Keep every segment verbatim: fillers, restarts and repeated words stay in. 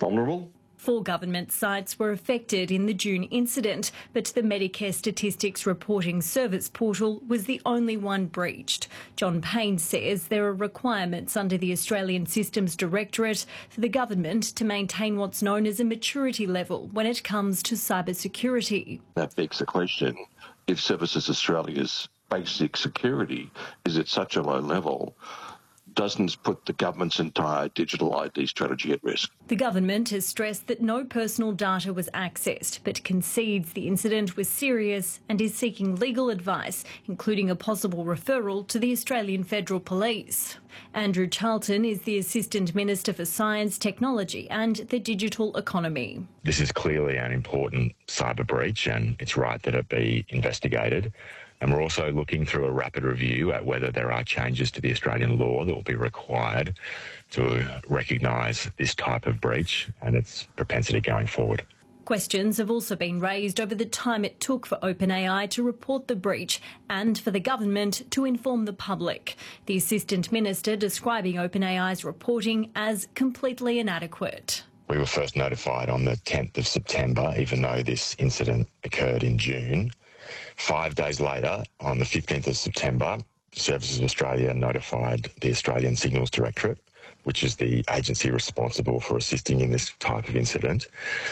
vulnerable. Four government sites were affected in the June incident, but the Medicare Statistics Reporting Service portal was the only one breached. John Payne says there are requirements under the Australian Systems Directorate for the government to maintain what's known as a maturity level when it comes to cybersecurity. That begs the question, if Services Australia's basic security is at such a low level, doesn't put the government's entire digital I D strategy at risk. The government has stressed that no personal data was accessed, but concedes the incident was serious and is seeking legal advice, including a possible referral to the Australian Federal Police. Andrew Charlton is the Assistant Minister for Science, Technology and the Digital Economy. This is clearly an important cyber breach and it's right that it be investigated. And we're also looking through a rapid review at whether there are changes to the Australian law that will be required to recognise this type of breach and its propensity going forward. Questions have also been raised over the time it took for OpenAI to report the breach and for the government to inform the public. The Assistant Minister describing OpenAI's reporting as completely inadequate. We were first notified on the tenth of September, even though this incident occurred in June. Five days later, on the fifteenth of September, Services Australia notified the Australian Signals Directorate, which is the agency responsible for assisting in this type of incident.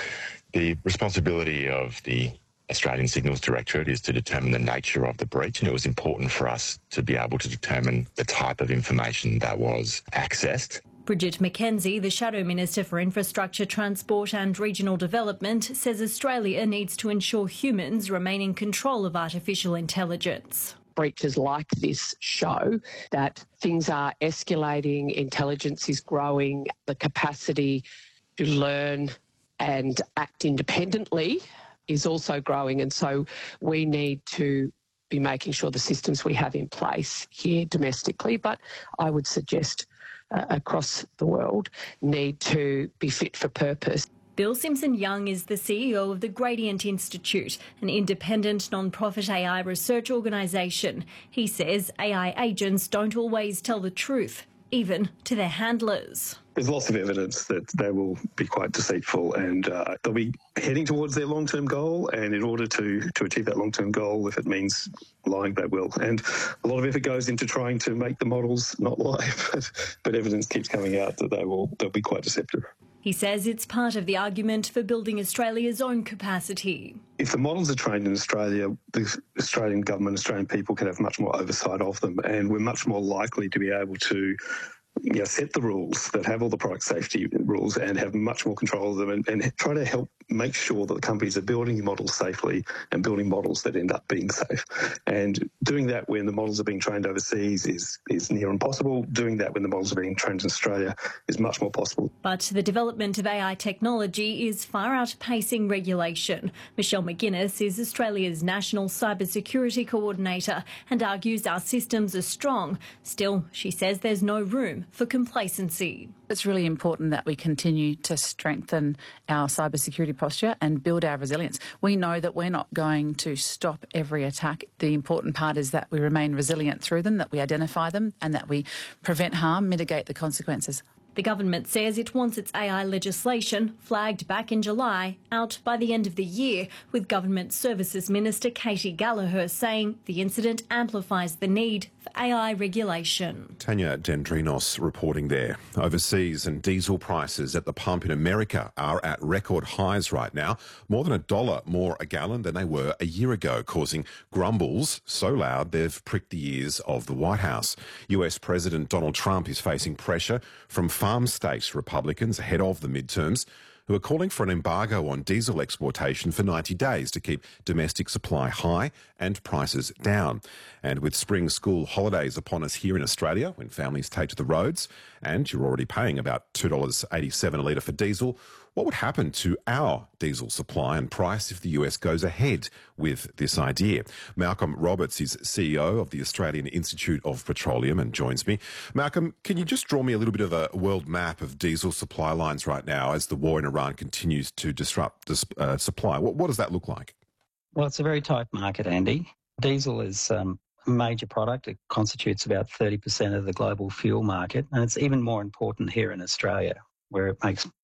The responsibility of the Australian Signals Directorate is to determine the nature of the breach, and it was important for us to be able to determine the type of information that was accessed. Bridget McKenzie, the Shadow Minister for Infrastructure, Transport and Regional Development, says Australia needs to ensure humans remain in control of artificial intelligence. Breaches like this show that things are escalating, intelligence is growing, the capacity to learn and act independently is also growing. And so we need to be making sure the systems we have in place here domestically, but I would suggest uh, across the world, need to be fit for purpose. Bill Simpson-Young is the C E O of the Gradient Institute, an independent non-profit A I research organisation. He says A I agents don't always tell the truth, even to their handlers. There's lots of evidence that they will be quite deceitful and uh, they'll be heading towards their long-term goal, and in order to, to achieve that long-term goal, if it means lying, they will. And a lot of effort goes into trying to make the models not lie, but, but evidence keeps coming out that they will they'll be quite deceptive. He says it's part of the argument for building Australia's own capacity. If the models are trained in Australia, the Australian government, Australian people can have much more oversight of them, and we're much more likely to be able to you know, set the rules that have all the product safety rules and have much more control of them, and, and try to help make sure that the companies are building models safely and building models that end up being safe. And doing that when the models are being trained overseas is, is near impossible. Doing that when the models are being trained in Australia is much more possible. But the development of A I technology is far outpacing regulation. Michelle McGuinness is Australia's National Cybersecurity Coordinator and argues our systems are strong. Still, she says there's no room for complacency. It's really important that we continue to strengthen our cybersecurity posture and build our resilience. We know that we're not going to stop every attack. The important part is that we remain resilient through them, that we identify them and that we prevent harm, mitigate the consequences. The government says it wants its A I legislation, flagged back in July, out by the end of the year, with Government Services Minister Katie Gallagher saying the incident amplifies the need for A I regulation. Tanya Dendrinos reporting there. Overseas, and diesel prices at the pump in America are at record highs right now, more than a dollar more a gallon than they were a year ago, causing grumbles so loud they've pricked the ears of the White House. U S President Donald Trump is facing pressure from farm state Republicans ahead of the midterms, who are calling for an embargo on diesel exportation for ninety days to keep domestic supply high and prices down. And with spring school holidays upon us here in Australia, when families take to the roads, and you're already paying about two dollars eighty-seven a litre for diesel, what would happen to our diesel supply and price if the U S goes ahead with this idea? Malcolm Roberts is C E O of the Australian Institute of Petroleum and joins me. Malcolm, can you just draw me a little bit of a world map of diesel supply lines right now as the war in Iran continues to disrupt this, uh, supply? What, what does that look like? Well, it's a very tight market, Andy. Diesel is um, a major product. It constitutes about thirty percent of the global fuel market, and it's even more important here in Australia, where it makes